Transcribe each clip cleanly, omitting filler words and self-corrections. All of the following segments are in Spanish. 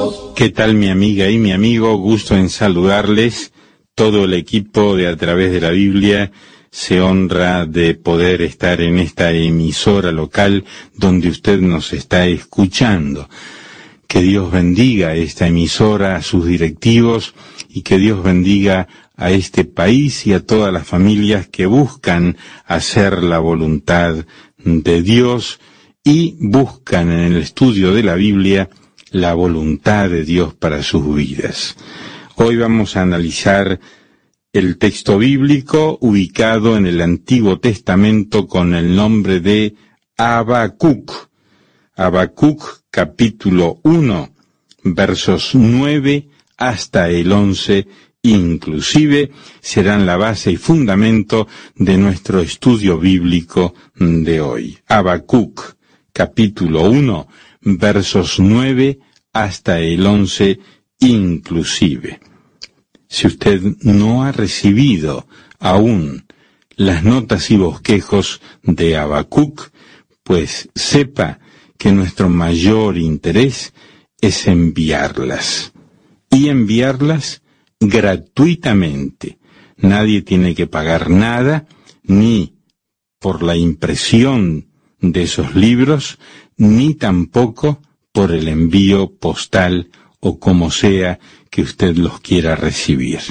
¿Qué tal, mi amiga y mi amigo? Gusto en saludarles. Todo el equipo de A Través de la Biblia se honra de poder estar en esta emisora local donde usted nos está escuchando. Que Dios bendiga a esta emisora, a sus directivos, y que Dios bendiga a este país y a todas las familias que buscan hacer la voluntad de Dios y buscan en el estudio de la Biblia la voluntad de Dios para sus vidas. Hoy vamos a analizar el texto bíblico ubicado en el Antiguo Testamento con el nombre de Habacuc. Habacuc, capítulo 1, versos 9 hasta el 11, inclusive serán la base y fundamento de nuestro estudio bíblico de hoy. Habacuc, capítulo 1, versos 9 hasta el 11, inclusive. Si usted no ha recibido aún las notas y bosquejos de Habacuc, pues sepa que nuestro mayor interés es enviarlas. Y enviarlas gratuitamente. Nadie tiene que pagar nada, ni por la impresión de esos libros, ni tampoco por el envío postal o como sea que usted los quiera recibir.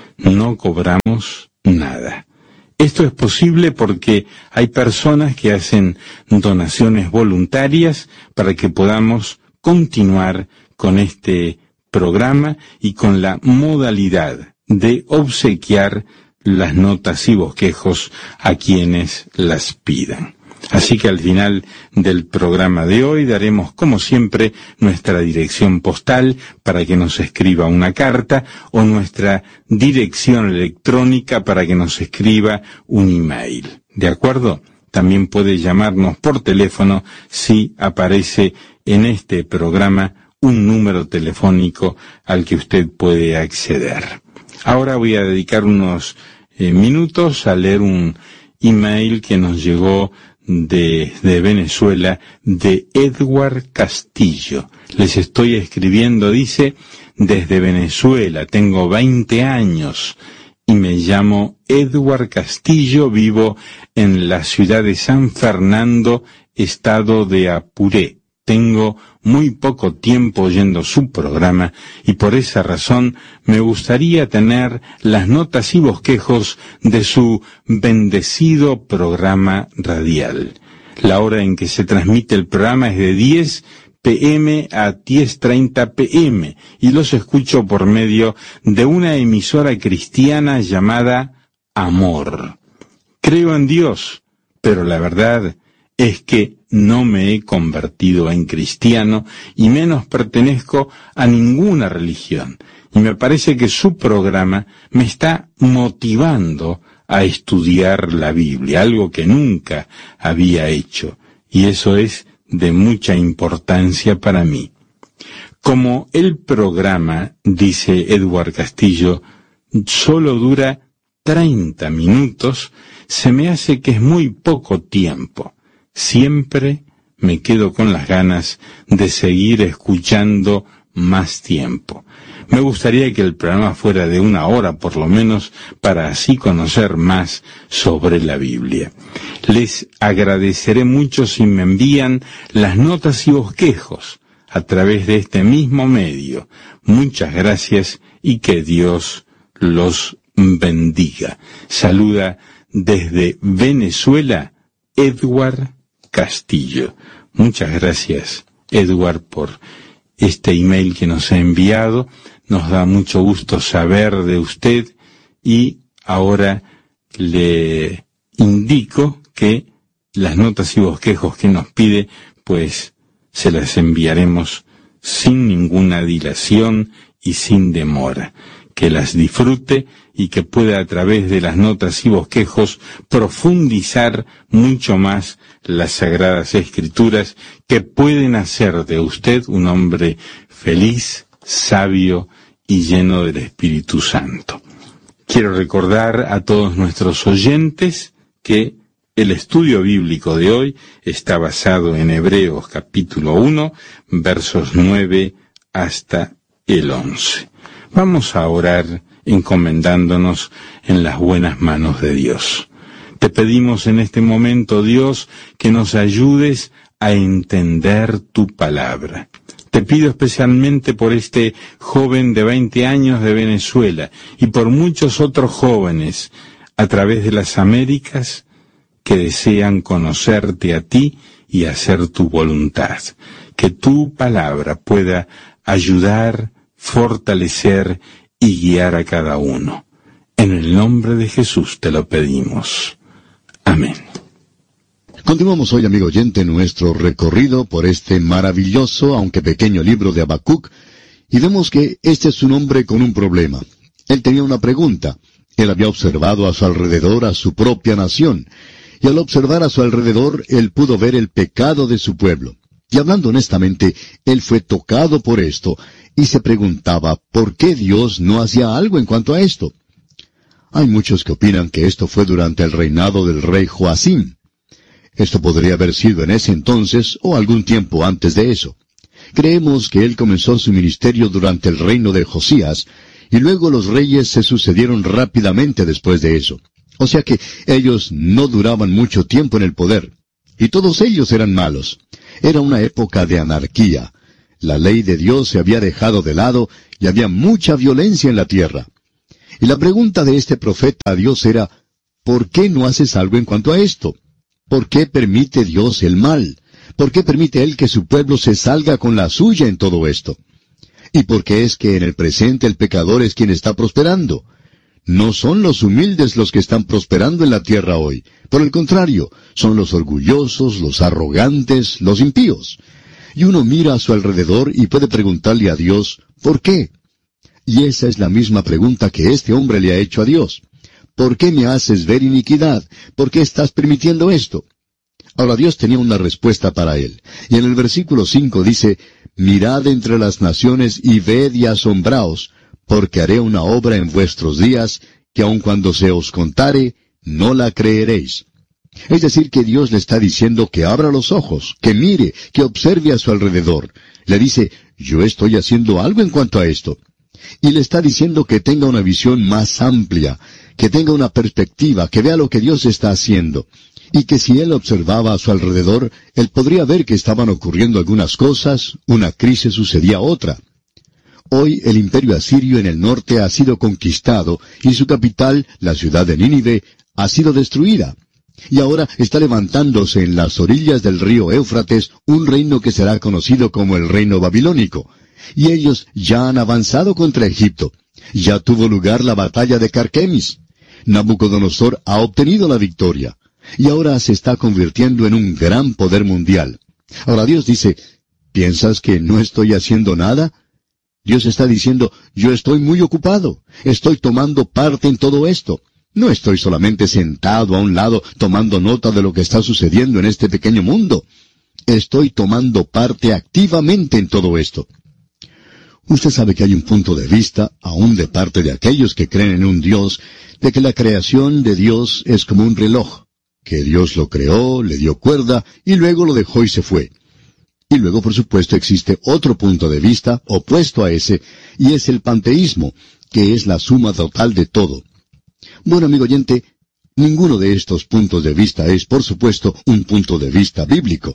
No cobramos nada. Esto es posible porque hay personas que hacen donaciones voluntarias para que podamos continuar con este programa y con la modalidad de obsequiar las notas y bosquejos a quienes las pidan. Así que al final del programa de hoy daremos, como siempre, nuestra dirección postal para que nos escriba una carta o nuestra dirección electrónica para que nos escriba un email. ¿De acuerdo? También puede llamarnos por teléfono si aparece en este programa un número telefónico al que usted puede acceder. Ahora voy a dedicar unos minutos a leer un email que nos llegó de Venezuela, de Edward Castillo. Les estoy escribiendo, dice, desde Venezuela, tengo 20 años y me llamo Edward Castillo, vivo en la ciudad de San Fernando, estado de Apuré. Tengo muy poco tiempo oyendo su programa y por esa razón me gustaría tener las notas y bosquejos de su bendecido programa radial. La hora en que se transmite el programa es de 10 p.m. a 10:30 p.m. y los escucho por medio de una emisora cristiana llamada Amor. Creo en Dios, pero la verdad es que no me he convertido en cristiano y menos pertenezco a ninguna religión. Y me parece que su programa me está motivando a estudiar la Biblia, algo que nunca había hecho. Y eso es de mucha importancia para mí. Como el programa, dice Edward Castillo, solo dura 30 minutos, se me hace que es muy poco tiempo. Siempre me quedo con las ganas de seguir escuchando más tiempo. Me gustaría que el programa fuera de 1 hora por lo menos para así conocer más sobre la Biblia. Les agradeceré mucho si me envían las notas y bosquejos a través de este mismo medio. Muchas gracias y que Dios los bendiga. Saluda desde Venezuela Edward Castillo. Muchas gracias, Edward, por este email que nos ha enviado. Nos da mucho gusto saber de usted y ahora le indico que las notas y bosquejos que nos pide, pues se las enviaremos sin ninguna dilación y sin demora. Que las disfrute y que pueda a través de las notas y bosquejos profundizar mucho más las Sagradas Escrituras que pueden hacer de usted un hombre feliz, sabio y lleno del Espíritu Santo. Quiero recordar a todos nuestros oyentes que el estudio bíblico de hoy está basado en Hebreos capítulo 1, versos 9 hasta el 11. Vamos a orar encomendándonos en las buenas manos de Dios. Te pedimos en este momento, Dios, que nos ayudes a entender tu palabra. Te pido especialmente por este joven de 20 años de Venezuela y por muchos otros jóvenes a través de las Américas que desean conocerte a ti y hacer tu voluntad. Que tu palabra pueda ayudar, fortalecer y guiar a cada uno. En el nombre de Jesús te lo pedimos. Amén. Continuamos hoy, amigo oyente, nuestro recorrido por este maravilloso, aunque pequeño libro de Habacuc, y vemos que este es un hombre con un problema. Él tenía una pregunta. Él había observado a su alrededor a su propia nación, y al observar a su alrededor, él pudo ver el pecado de su pueblo. Y hablando honestamente, él fue tocado por esto, y se preguntaba, ¿por qué Dios no hacía algo en cuanto a esto? Hay muchos que opinan que esto fue durante el reinado del rey Joacim. Esto podría haber sido en ese entonces o algún tiempo antes de eso. Creemos que él comenzó su ministerio durante el reino de Josías, y luego los reyes se sucedieron rápidamente después de eso. O sea que ellos no duraban mucho tiempo en el poder, y todos ellos eran malos. Era una época de anarquía. La ley de Dios se había dejado de lado y había mucha violencia en la tierra. Y la pregunta de este profeta a Dios era, ¿por qué no haces algo en cuanto a esto? ¿Por qué permite Dios el mal? ¿Por qué permite Él que su pueblo se salga con la suya en todo esto? ¿Y por qué es que en el presente el pecador es quien está prosperando? No son los humildes los que están prosperando en la tierra hoy. Por el contrario, son los orgullosos, los arrogantes, los impíos. Y uno mira a su alrededor y puede preguntarle a Dios, ¿por qué? Y esa es la misma pregunta que este hombre le ha hecho a Dios. ¿Por qué me haces ver iniquidad? ¿Por qué estás permitiendo esto? Ahora Dios tenía una respuesta para él. Y en el versículo 5 dice, mirad entre las naciones y ved y asombraos, porque haré una obra en vuestros días, que aun cuando se os contare, no la creeréis. Es decir, que Dios le está diciendo que abra los ojos, que mire, que observe a su alrededor. Le dice, yo estoy haciendo algo en cuanto a esto. Y le está diciendo que tenga una visión más amplia, que tenga una perspectiva, que vea lo que Dios está haciendo. Y que si él observaba a su alrededor, él podría ver que estaban ocurriendo algunas cosas, una crisis sucedía otra. Hoy el imperio asirio en el norte ha sido conquistado, y su capital, la ciudad de Nínive, ha sido destruida. Y ahora está levantándose en las orillas del río Éufrates un reino que será conocido como el reino babilónico. Y ellos ya han avanzado contra Egipto. Ya tuvo lugar la batalla de Carquemis. Nabucodonosor ha obtenido la victoria. Y ahora se está convirtiendo en un gran poder mundial. Ahora Dios dice, ¿piensas que no estoy haciendo nada? Dios está diciendo, yo estoy muy ocupado. Estoy tomando parte en todo esto. No estoy solamente sentado a un lado tomando nota de lo que está sucediendo en este pequeño mundo. Estoy tomando parte activamente en todo esto. Usted sabe que hay un punto de vista, aún de parte de aquellos que creen en un Dios, de que la creación de Dios es como un reloj, que Dios lo creó, le dio cuerda, y luego lo dejó y se fue. Y luego, por supuesto, existe otro punto de vista opuesto a ese, y es el panteísmo, que es la suma total de todo. Bueno, amigo oyente, ninguno de estos puntos de vista es, por supuesto, un punto de vista bíblico.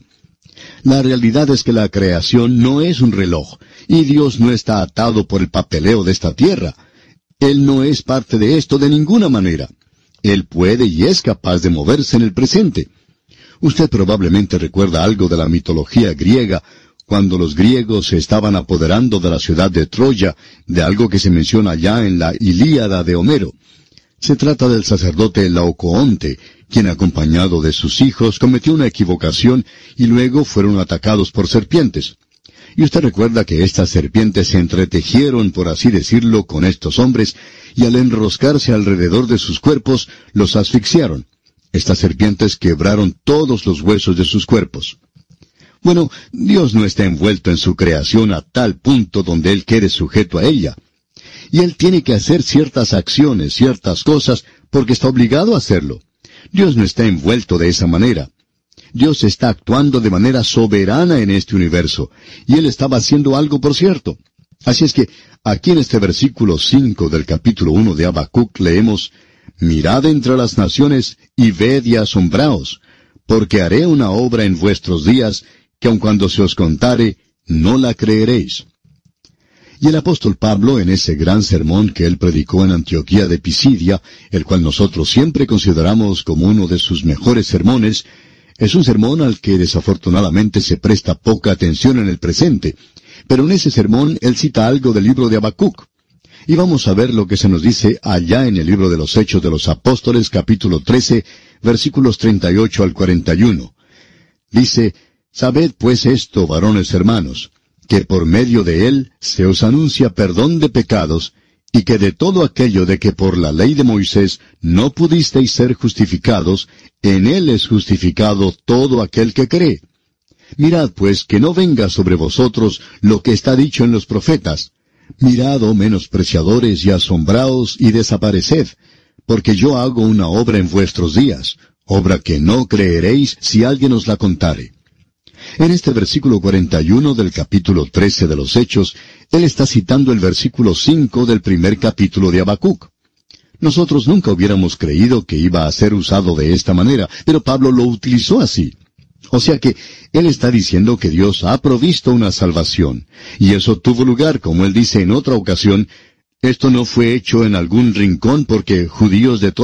La realidad es que la creación no es un reloj, y Dios no está atado por el papeleo de esta tierra. Él no es parte de esto de ninguna manera. Él puede y es capaz de moverse en el presente. Usted probablemente recuerda algo de la mitología griega, cuando los griegos se estaban apoderando de la ciudad de Troya, de algo que se menciona allá en la Ilíada de Homero. Se trata del sacerdote Laocoonte, quien acompañado de sus hijos cometió una equivocación y luego fueron atacados por serpientes. Y usted recuerda que estas serpientes se entretejieron, por así decirlo, con estos hombres, y al enroscarse alrededor de sus cuerpos, los asfixiaron. Estas serpientes quebraron todos los huesos de sus cuerpos. Bueno, Dios no está envuelto en su creación a tal punto donde Él quede sujeto a ella. Y Él tiene que hacer ciertas acciones, ciertas cosas, porque está obligado a hacerlo. Dios no está envuelto de esa manera. Dios está actuando de manera soberana en este universo, y Él estaba haciendo algo, por cierto. Así es que, aquí en este versículo 5 del capítulo 1 de Habacuc leemos, «Mirad entre las naciones, y ved y asombraos, porque haré una obra en vuestros días, que aun cuando se os contare, no la creeréis». Y el apóstol Pablo, en ese gran sermón que él predicó en Antioquía de Pisidia, el cual nosotros siempre consideramos como uno de sus mejores sermones, es un sermón al que desafortunadamente se presta poca atención en el presente, pero en ese sermón él cita algo del libro de Habacuc. Y vamos a ver lo que se nos dice allá en el libro de los Hechos de los Apóstoles, capítulo 13, versículos 38 al 41. Dice, «Sabed pues esto, varones hermanos, que por medio de él se os anuncia perdón de pecados, y que de todo aquello de que por la ley de Moisés no pudisteis ser justificados, en él es justificado todo aquel que cree. Mirad pues que no venga sobre vosotros lo que está dicho en los profetas. Mirad, oh menospreciadores, y asombraos, y desapareced, porque yo hago una obra en vuestros días, obra que no creeréis si alguien os la contare». En este versículo 41 del capítulo 13 de los Hechos, él está citando el versículo 5 del primer capítulo de Habacuc. Nosotros nunca hubiéramos creído que iba a ser usado de esta manera, pero Pablo lo utilizó así. O sea que él está diciendo que Dios ha provisto una salvación, y eso tuvo lugar, como él dice en otra ocasión, esto no fue hecho en algún rincón porque judíos de